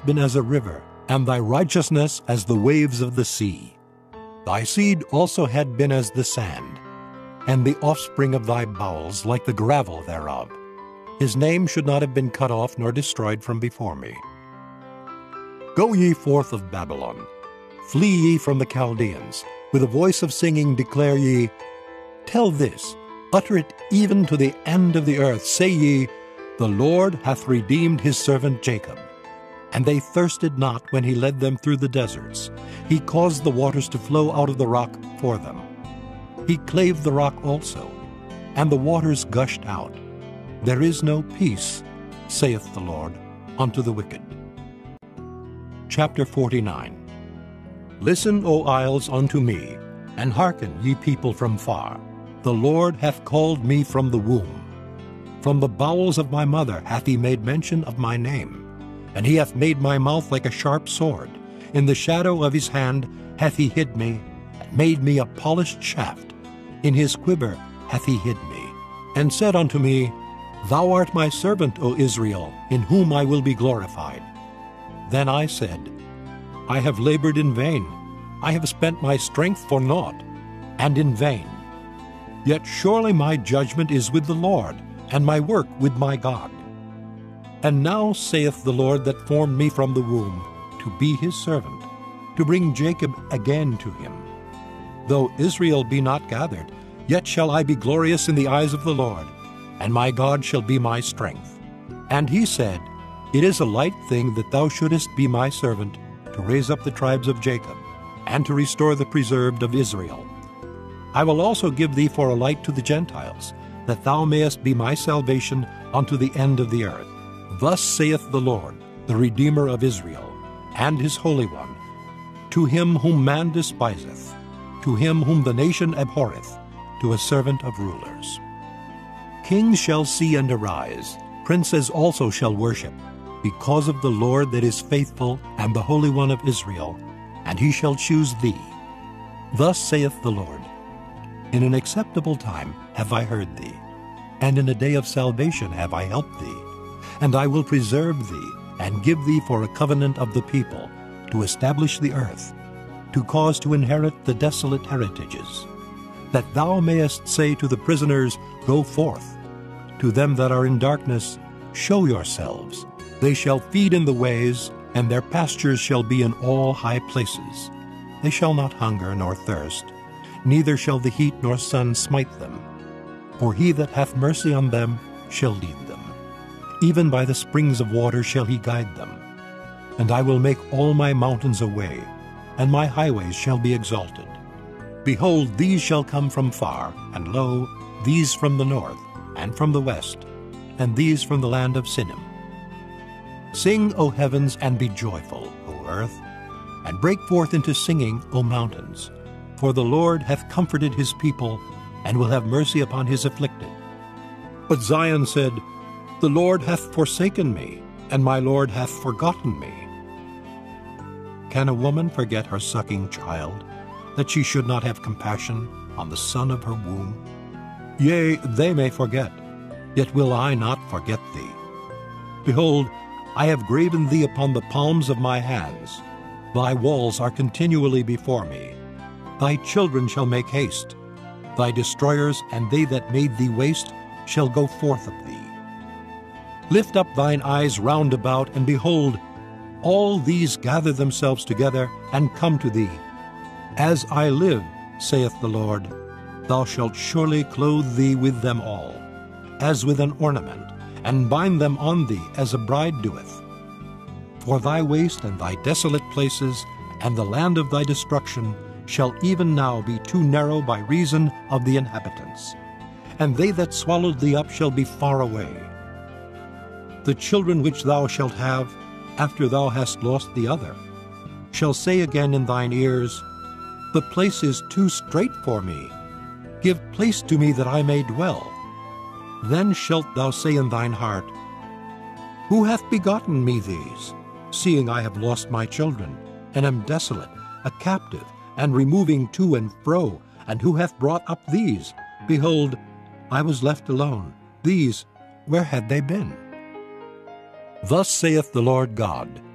been as a river, and thy righteousness as the waves of the sea. Thy seed also had been as the sand, and the offspring of thy bowels like the gravel thereof. His name should not have been cut off nor destroyed from before me. Go ye forth of Babylon, flee ye from the Chaldeans. With a voice of singing declare ye, tell this, utter it even to the end of the earth. Say ye, the Lord hath redeemed his servant Jacob. And they thirsted not when he led them through the deserts. He caused the waters to flow out of the rock for them. He clave the rock also, and the waters gushed out. There is no peace, saith the Lord, unto the wicked. Chapter 49. Listen, O isles, unto me, and hearken, ye people from far. The Lord hath called me from the womb. From the bowels of my mother hath he made mention of my name. And he hath made my mouth like a sharp sword. In the shadow of his hand hath he hid me, and made me a polished shaft. In his quiver hath he hid me, and said unto me, Thou art my servant, O Israel, in whom I will be glorified. Then I said, I have labored in vain. I have spent my strength for naught, and in vain. Yet surely my judgment is with the Lord, and my work with my God. And now saith the Lord that formed me from the womb, to be his servant, to bring Jacob again to him. Though Israel be not gathered, yet shall I be glorious in the eyes of the Lord, and my God shall be my strength. And he said, It is a light thing that thou shouldest be my servant, to raise up the tribes of Jacob, and to restore the preserved of Israel. I will also give thee for a light to the Gentiles, that thou mayest be my salvation unto the end of the earth. Thus saith the Lord, the Redeemer of Israel, and his Holy One, to him whom man despiseth, to him whom the nation abhorreth, to a servant of rulers. Kings shall see and arise, princes also shall worship, because of the Lord that is faithful, and the Holy One of Israel, and he shall choose thee. Thus saith the Lord, In an acceptable time have I heard thee, and in a day of salvation have I helped thee. And I will preserve thee, and give thee for a covenant of the people, to establish the earth, to cause to inherit the desolate heritages, that thou mayest say to the prisoners, Go forth. To them that are in darkness, show yourselves. They shall feed in the ways, and their pastures shall be in all high places. They shall not hunger nor thirst, neither shall the heat nor sun smite them. For he that hath mercy on them shall lead them. Even by the springs of water shall he guide them. And I will make all my mountains a way, and my highways shall be exalted. Behold, these shall come from far, and lo, these from the north, and from the west, and these from the land of Sinim. Sing, O heavens, and be joyful, O earth, and break forth into singing, O mountains. For the Lord hath comforted his people, and will have mercy upon his afflicted. But Zion said, The Lord hath forsaken me, and my Lord hath forgotten me. Can a woman forget her sucking child, that she should not have compassion on the son of her womb? Yea, they may forget, yet will I not forget thee. Behold, I have graven thee upon the palms of my hands. Thy walls are continually before me. Thy children shall make haste. Thy destroyers and they that made thee waste shall go forth of thee. Lift up thine eyes round about, and behold, all these gather themselves together and come to thee. As I live, saith the Lord, thou shalt surely clothe thee with them all, as with an ornament, and bind them on thee as a bride doeth. For thy waste and thy desolate places, and the land of thy destruction, shall even now be too narrow by reason of the inhabitants, and they that swallowed thee up shall be far away. The children which thou shalt have, after thou hast lost the other, shall say again in thine ears, The place is too strait for me. Give place to me that I may dwell. Then shalt thou say in thine heart, Who hath begotten me these, seeing I have lost my children, and am desolate, a captive, and removing to and fro, and who hath brought up these? Behold, I was left alone. These, where had they been? Thus saith the Lord God,